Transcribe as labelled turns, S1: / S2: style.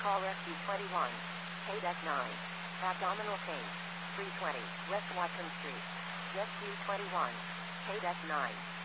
S1: Call Rescue 21. KDEC 9. Abdominal pain. 320 West Watson Street. Rescue 21. KDEC 9.